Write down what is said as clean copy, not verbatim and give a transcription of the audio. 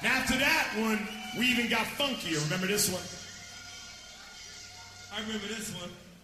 After that one, we even got funkier. Remember this one? I remember this one.